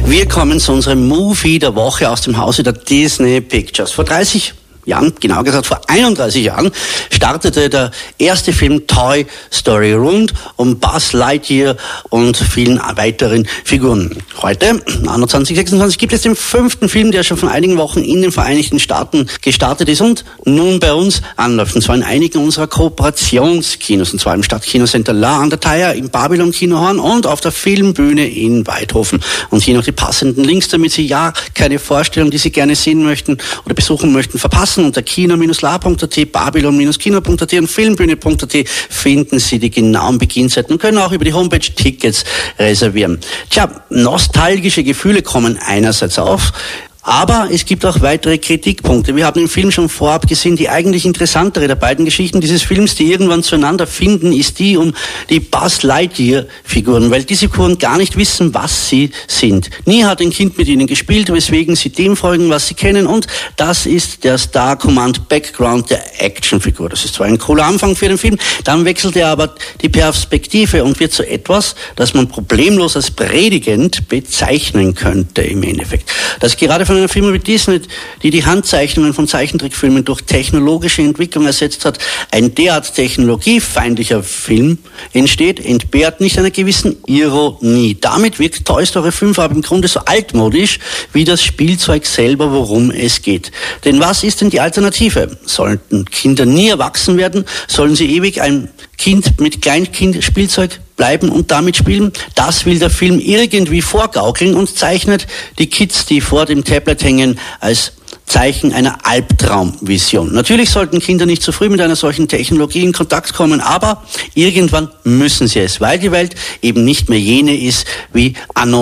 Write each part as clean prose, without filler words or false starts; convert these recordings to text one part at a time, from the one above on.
Wir kommen zu unserem Movie der Woche aus dem Hause der Disney Pictures. Vor 30 Jahren, genau gesagt vor 31 Jahren, startete der erste Film Toy Story rund um Buzz Lightyear und vielen weiteren Figuren. Heute, 2026, gibt es den 5. Film, der schon vor einigen Wochen in den Vereinigten Staaten gestartet ist und nun bei uns anläuft. Und zwar in einigen unserer Kooperationskinos, und zwar im Stadtkinocenter La Andataya, im Babylon Kinohorn und auf der Filmbühne in Weidhofen. Und hier noch die passenden Links, damit Sie ja keine Vorstellung, die Sie gerne sehen möchten oder besuchen möchten, verpassen. Unter kino-la.at, babylon-kino.at und filmbühne.at finden Sie die genauen Beginnzeiten und können auch über die Homepage Tickets reservieren. Tja, nostalgische Gefühle kommen einerseits auf, aber es gibt auch weitere Kritikpunkte. Wir haben im Film schon vorab gesehen, die eigentlich interessantere der beiden Geschichten dieses Films, die irgendwann zueinander finden, ist die um die Buzz Lightyear-Figuren, weil diese Figuren gar nicht wissen, was sie sind. Nie hat ein Kind mit ihnen gespielt, weswegen sie dem folgen, was sie kennen, und das ist der Star Command Background der Actionfigur. Das ist zwar ein cooler Anfang für den Film, dann wechselt er aber die Perspektive und wird zu etwas, das man problemlos als predigend bezeichnen könnte im Endeffekt. Das gerade von einer Firma wie Disney, die die Handzeichnungen von Zeichentrickfilmen durch technologische Entwicklung ersetzt hat, ein derart technologiefeindlicher Film entsteht, entbehrt nicht einer gewissen Ironie. Damit wirkt Toy Story 5 aber im Grunde so altmodisch wie das Spielzeug selber, worum es geht. Denn was ist denn die Alternative? Sollten Kinder nie erwachsen werden? Sollen sie ewig ein Kind mit Kleinkindspielzeug bleiben und damit spielen? Das will der Film irgendwie vorgaukeln und zeichnet die Kids, die vor dem Tablet hängen, als Zeichen einer Albtraumvision. Natürlich sollten Kinder nicht zu früh mit einer solchen Technologie in Kontakt kommen, aber irgendwann müssen sie es, weil die Welt eben nicht mehr jene ist wie anno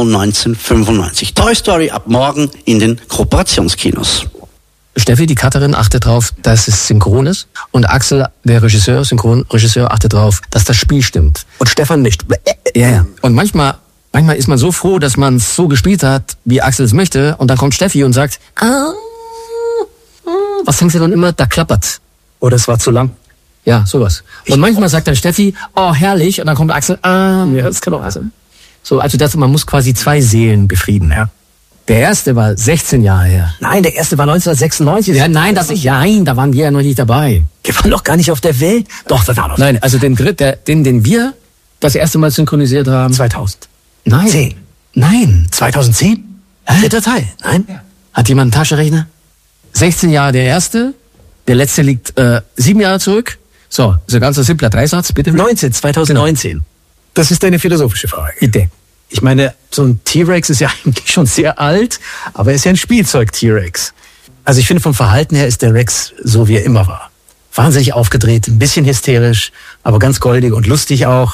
1995. Toy Story ab morgen in den Kooperationskinos. Steffi, die Cutterin, achtet darauf, dass es synchron ist. Und Axel, der Regisseur, Synchronregisseur, achtet darauf, dass das Spiel stimmt. Und Stefan nicht. Ja. Und manchmal ist man so froh, dass man es so gespielt hat, wie Axel es möchte. Und dann kommt Steffi und sagt, was denkst du dann immer? Da klappert. Oder es war zu lang. Ja, sowas. Und manchmal sagt dann Steffi, oh, herrlich. Und dann kommt Axel, ja, das kann auch sein. So, also man muss quasi zwei Seelen befrieden, ja. Der erste war 16 Jahre her. Nein, der erste war 1996. Ja, nein, da waren wir ja noch nicht dabei. Wir waren doch gar nicht auf der Welt. Doch, wir waren auf der Welt. Nein, also den wir das erste Mal synchronisiert haben. 2000. Nein. 10. Nein. 2010? Dritter Teil. Nein. Ja. Hat jemand einen Taschenrechner? 16 Jahre der erste. Der letzte liegt 7 Jahre zurück. So, ist ein ganz simpler Dreisatz, bitte. 2019. Genau. Das ist eine philosophische Frage. Bitte. Ich meine, so ein T-Rex ist ja eigentlich schon sehr alt, aber er ist ja ein Spielzeug-T-Rex. Also ich finde, vom Verhalten her ist der Rex so, wie er immer war. Wahnsinnig aufgedreht, ein bisschen hysterisch, aber ganz goldig und lustig auch.